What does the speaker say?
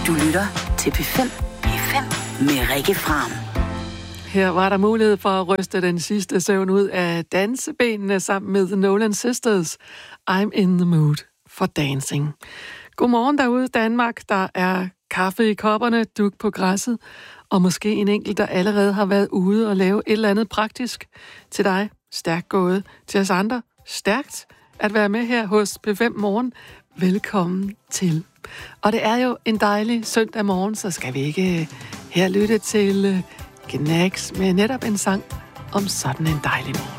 Du lytter til P5 med Rikke Fram. Her var der mulighed for at ryste den sidste søvn ud af dansebenene sammen med The Nolan Sisters. I'm in the mood for dancing. Godmorgen derude, Danmark. Der er kaffe i kopperne, duk på græsset, og måske en enkelt, der allerede har været ude og lave et eller andet praktisk til dig. Stærkt gået. Til os andre, stærkt at være med her hos P5 Morgen. Velkommen til. Og det er jo en dejlig søndag morgen, så skal vi ikke her lytte til Knacks med netop en sang om sådan en dejlig morgen.